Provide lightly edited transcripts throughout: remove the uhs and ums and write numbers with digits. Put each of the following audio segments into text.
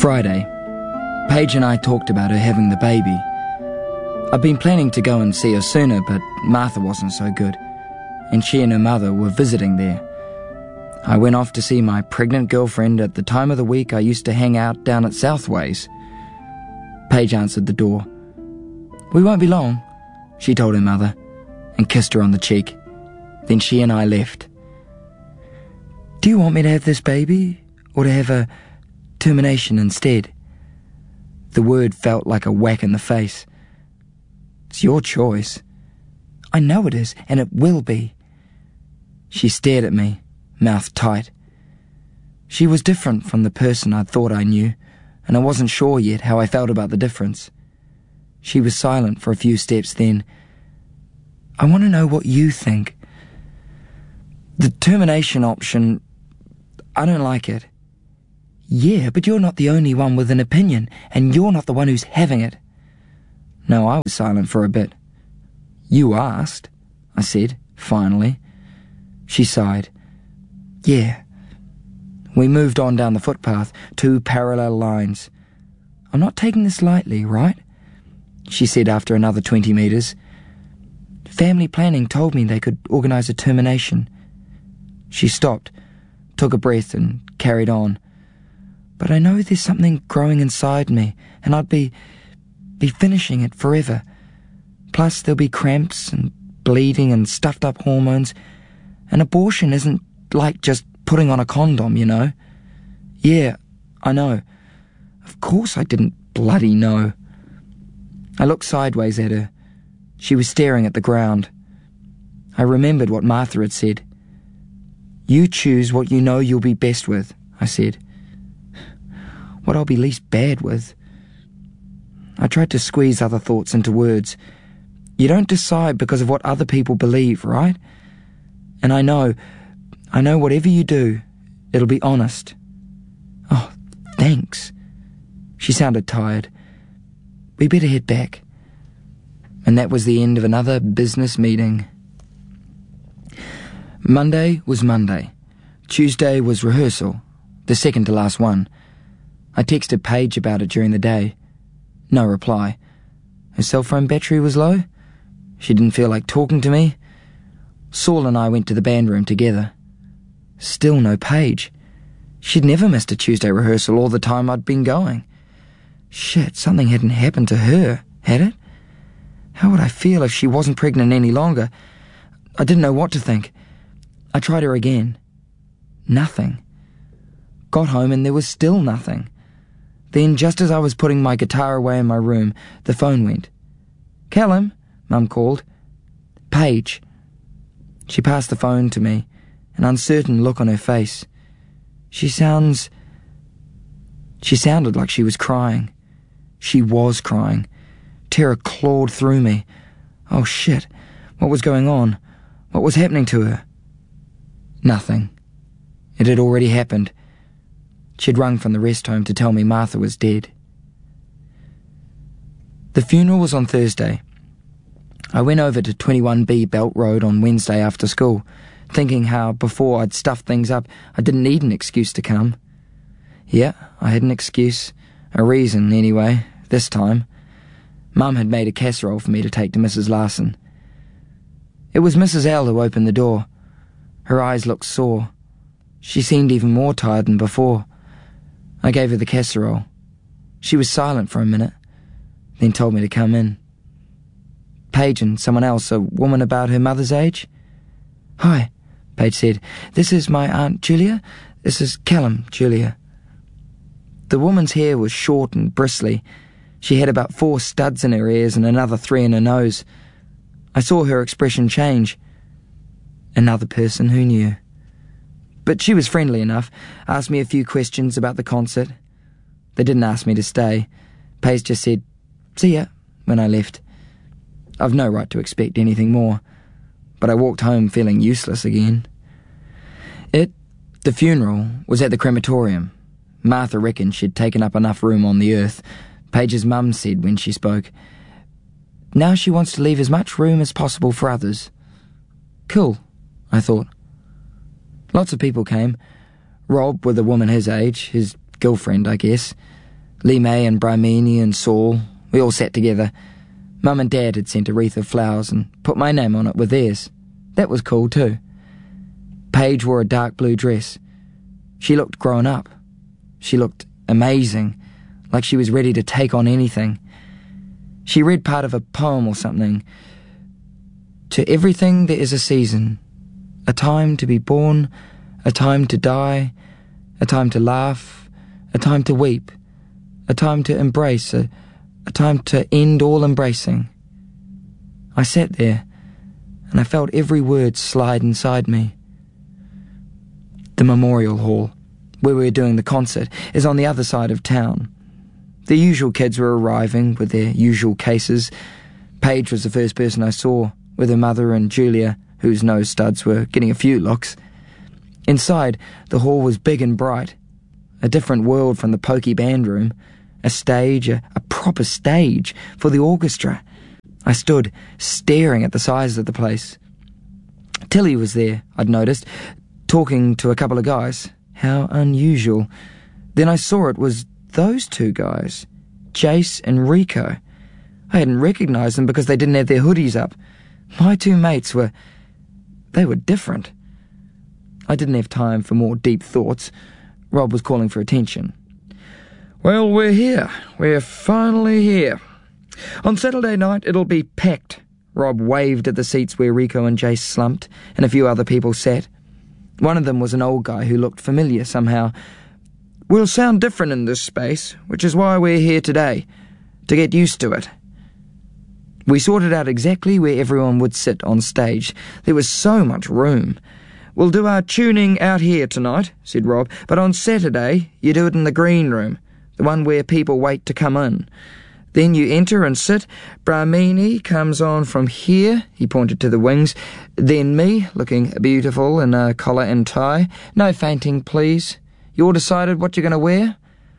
Friday. Paige and I talked about her having the baby. I'd been planning to go and see her sooner, but Martha wasn't so good, and she and her mother were visiting there. I went off to see my pregnant girlfriend at the time of the week I used to hang out down at Southways. Paige answered the door. "We won't be long," she told her mother, and kissed her on the cheek. Then she and I left. "Do you want me to have this baby, or to have a termination instead?" The word felt like a whack in the face. "It's your choice." "I know it is, and it will be." She stared at me, mouth tight. She was different from the person I thought I knew, and I wasn't sure yet how I felt about the difference. She was silent for a few steps, then, "I want to know what you think. The termination option, I don't like it." "Yeah, but you're not the only one with an opinion, and you're not the one who's having it." No, I was silent for a bit. "You asked," I said, finally. She sighed. "Yeah." We moved on down the footpath, 2 parallel lines. "I'm not taking this lightly, right?" she said after another 20 metres. "Family planning told me they could organise a termination." She stopped, took a breath and carried on. "But I know there's something growing inside me, and I'd be finishing it forever. Plus there'll be cramps and bleeding and stuffed up hormones. An abortion isn't like just putting on a condom, you know." "Yeah, I know." Of course I didn't bloody know. I looked sideways at her. She was staring at the ground. I remembered what Martha had said. "You choose what you know you'll be best with," I said. "What I'll be least bad with." I tried to squeeze other thoughts into words. You don't decide because of what other people believe, right? And I know whatever you do, it'll be honest. "Oh, thanks." She sounded tired. "We better head back." And that was the end of another business meeting. Monday was Monday. Tuesday was rehearsal, the second to last one. I texted Paige about it during the day. No reply. Her cell phone battery was low. She didn't feel like talking to me. Saul and I went to the band room together. Still no Paige. She'd never missed a Tuesday rehearsal all the time I'd been going. Shit, something hadn't happened to her, had it? How would I feel if she wasn't pregnant any longer? I didn't know what to think. I tried her again. Nothing. Got home and there was still nothing. Then, just as I was putting my guitar away in my room, the phone went. "Callum," Mum called. "Paige." She passed the phone to me, an uncertain look on her face. She sounded like she was crying. She was crying. Terror clawed through me. Oh shit, what was going on? What was happening to her? Nothing. It had already happened. She'd rung from the rest home to tell me Martha was dead. The funeral was on Thursday. I went over to 21B Belt Road on Wednesday after school, thinking how before I'd stuffed things up, I didn't need an excuse to come. Yeah, I had an excuse, a reason anyway, this time. Mum had made a casserole for me to take to Mrs. Larson. It was Mrs. L who opened the door. Her eyes looked sore. She seemed even more tired than before. I gave her the casserole. She was silent for a minute, then told me to come in. Paige and someone else, a woman about her mother's age. "Hi," Paige said. "This is my Aunt Julia. This is Callum, Julia." The woman's hair was short and bristly. She had about 4 studs in her ears and another 3 in her nose. I saw her expression change. Another person who knew. But she was friendly enough, asked me a few questions about the concert. They didn't ask me to stay. Paige just said, "See ya," when I left. I've no right to expect anything more, but I walked home feeling useless again. The funeral, was at the crematorium. Martha reckoned she'd taken up enough room on the earth. Paige's mum said when she spoke, "Now she wants to leave as much room as possible for others." Cool, I thought. Lots of people came. Rob with a woman his age, his girlfriend, I guess. Lee May and Brimini and Saul, we all sat together. Mum and Dad had sent a wreath of flowers and put my name on it with theirs. That was cool too. Paige wore a dark blue dress. She looked grown up. She looked amazing, like she was ready to take on anything. She read part of a poem or something. To everything there is a season, a time to be born, a time to die, a time to laugh, a time to weep, a time to embrace, a time to end all embracing. I sat there, and I felt every word slide inside me. The Memorial Hall, where we were doing the concert, is on the other side of town. The usual kids were arriving with their usual cases. Paige was the first person I saw, with her mother and Julia, whose nose studs were getting a few looks. Inside, the hall was big and bright, a different world from the pokey band room, a stage, a proper stage for the orchestra. I stood staring at the size of the place. Tilly was there, I'd noticed, talking to a couple of guys. How unusual. Then I saw it was those two guys, Jace and Rico. I hadn't recognised them because they didn't have their hoodies up. My two mates were different. I didn't have time for more deep thoughts. Rob was calling for attention. Well, we're here. We're finally here. On Saturday night, it'll be packed. Rob waved at the seats where Rico and Jace slumped, and a few other people sat. One of them was an old guy who looked familiar somehow. We'll sound different in this space, which is why we're here today, to get used to it. We sorted out exactly where everyone would sit on stage. There was so much room. We'll do our tuning out here tonight, said Rob, but on Saturday you do it in the green room, the one where people wait to come in. Then you enter and sit. Bramini comes on from here, he pointed to the wings. Then me, looking beautiful in a collar and tie. No fainting, please. You all decided what you're going to wear?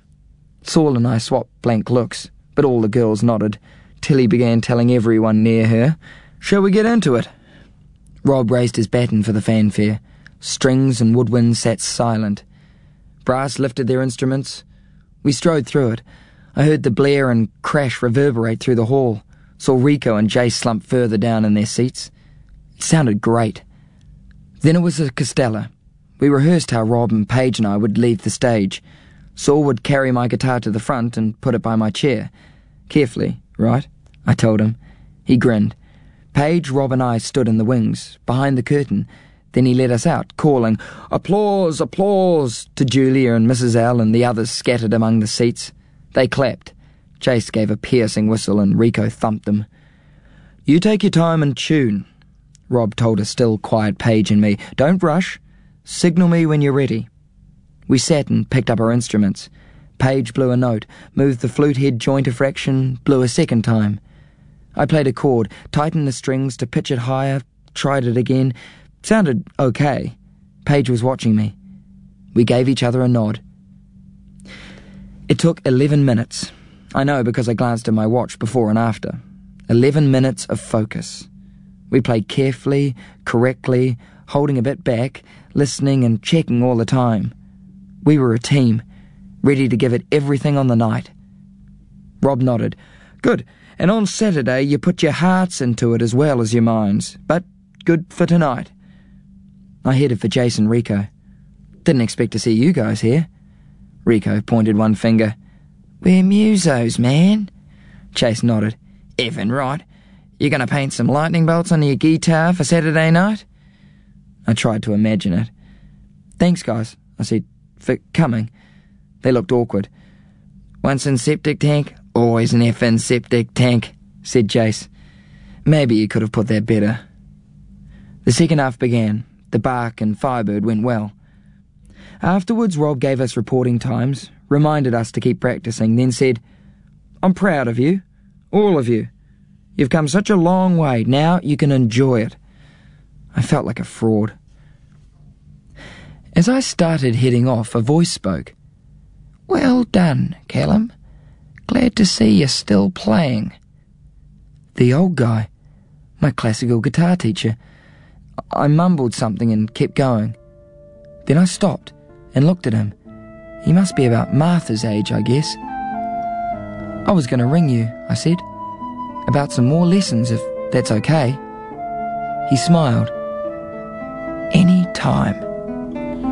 Saul and I swapped blank looks, but all the girls nodded. Tilly began telling everyone near her. Shall we get into it? Rob raised his baton for the fanfare. Strings and woodwinds sat silent. Brass lifted their instruments. We strode through it. I heard the blare and crash reverberate through the hall. Saw Rico and Jace slump further down in their seats. It sounded great. Then it was a Castella. We rehearsed how Rob and Paige and I would leave the stage. Saul would carry my guitar to the front and put it by my chair. Carefully, right? I told him. He grinned. Paige, Rob and I stood in the wings, behind the curtain. Then he led us out, calling, "Applause, applause," to Julia and Mrs. L and the others scattered among the seats. They clapped. Jace gave a piercing whistle and Rico thumped them. You take your time and tune, Rob told a still quiet Paige and me. Don't rush. Signal me when you're ready. We sat and picked up our instruments. Paige blew a note, moved the flute head joint a fraction, blew a second time. I played a chord, tightened the strings to pitch it higher, tried it again. Sounded okay. Paige was watching me. We gave each other a nod. It took 11 minutes. I know because I glanced at my watch before and after. 11 minutes of focus. We played carefully, correctly, holding a bit back, listening and checking all the time. We were a team, ready to give it everything on the night. Rob nodded. Good. And on Saturday you put your hearts into it as well as your minds. But good for tonight. I headed for Jace and Rico. Didn't expect to see you guys here. Rico pointed one finger. We're musos, man. Jace nodded. Effin' right. You gonna paint some lightning bolts on your guitar for Saturday night? I tried to imagine it. Thanks, guys, I said, for coming. They looked awkward. Once in septic tank, always an effin' septic tank, said Jace. Maybe you could have put that better. The second half began. The Bark and Firebird went well. Afterwards, Rob gave us reporting times, reminded us to keep practicing, then said, I'm proud of you, all of you. You've come such a long way. Now you can enjoy it. I felt like a fraud. As I started heading off, a voice spoke. Well done, Callum. Glad to see you're still playing. The old guy, my classical guitar teacher. I mumbled something and kept going. Then I stopped and looked at him. He must be about Martha's age, I guess. I was going to ring you, I said, about some more lessons if that's okay. He smiled. Any time.